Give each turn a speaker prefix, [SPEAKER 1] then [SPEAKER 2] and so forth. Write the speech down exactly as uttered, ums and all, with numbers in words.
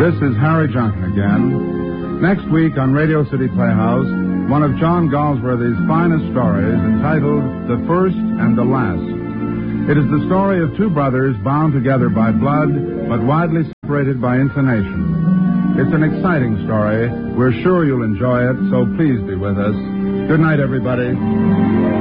[SPEAKER 1] This is Harry Junkin again. Next week on Radio City Playhouse, one of John Galsworthy's finest stories entitled The First and the Last. It is the story of two brothers bound together by blood, but widely separated by inclination. It's an exciting story. We're sure you'll enjoy it, so please be with us. Good night, everybody.